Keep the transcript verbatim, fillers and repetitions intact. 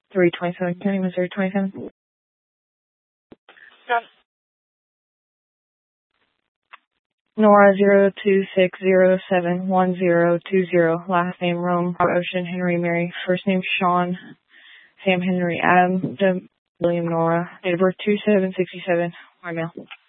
three twenty-seven County, Missouri twenty-seven. Yes. Nora zero two six zero seven one zero two zero. Last name Rome, Ocean, Henry Mary. First name Sean, Sam Henry Adam, William Nora. Date of birth two seven sixty-seven. White male.